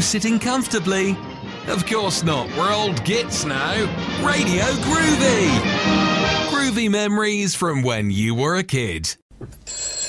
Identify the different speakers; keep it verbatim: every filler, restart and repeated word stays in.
Speaker 1: you sitting comfortably? Of course not, we're old gits now. Radio Groovy! Groovy memories from when you were a kid.